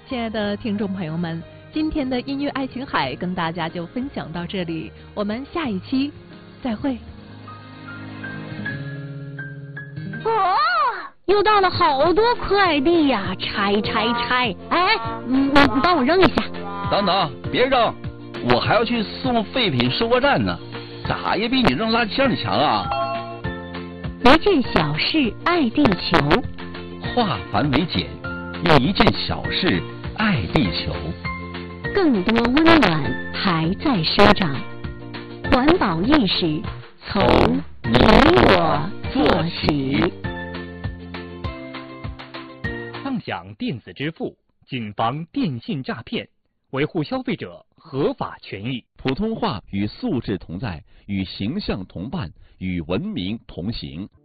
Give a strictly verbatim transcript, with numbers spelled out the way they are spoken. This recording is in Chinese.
亲爱的听众朋友们，今天的音乐爱琴海跟大家就分享到这里，我们下一期再会。 哦，又到了好多快递呀，拆拆拆！哎，你你帮我扔一下。 等等，别扔，我还要去送废品收货站呢，咋也比你扔垃圾箱强啊！ 一件小事爱地球， 化繁为简，用一件小事爱地球。 更多温暖还在生长，环保意识从你我做起。 畅享电子支付，谨防电信诈骗，维护消费者合法权益。 普通话与素质同在，与形象同伴，与文明同行。